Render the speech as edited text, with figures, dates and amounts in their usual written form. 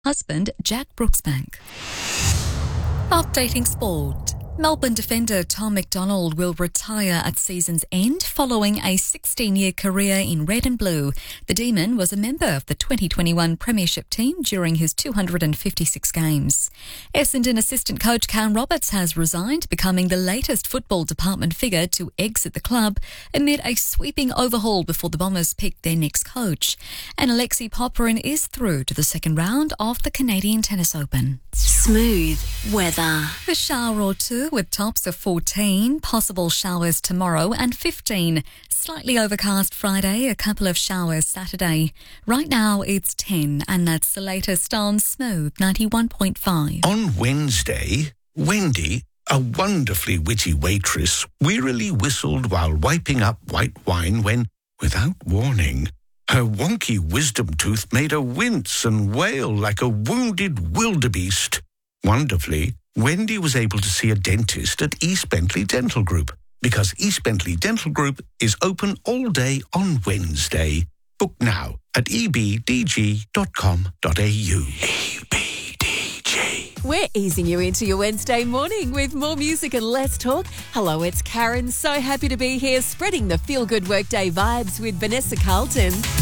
husband Jack Brooksbank. Updating sport. Melbourne defender Tom McDonald will retire at season's end following a 16-year career in red and blue. The Demon was a member of the 2021 Premiership team during his 256 games. Essendon assistant coach Cam Roberts has resigned, becoming the latest football department figure to exit the club amid a sweeping overhaul before the Bombers pick their next coach. And Alexei Popyrin is through to the second round of the Canadian Tennis Open. Smooth weather. A shower or two with tops of 14, possible showers tomorrow and 15. Slightly overcast Friday, a couple of showers Saturday. Right now it's 10 and that's the latest on Smooth 91.5. On Wednesday, Wendy, a wonderfully witty waitress, wearily whistled while wiping up white wine when, without warning, her wonky wisdom tooth made her wince and wail like a wounded wildebeest. Wonderfully, Wendy was able to see a dentist at East Bentley Dental Group because East Bentley Dental Group is open all day on Wednesday. Book now at ebdg.com.au. EBDG. We're easing you into your Wednesday morning with more music and less talk. Hello, it's Karen. So happy to be here, spreading the feel-good workday vibes with Vanessa Carlton.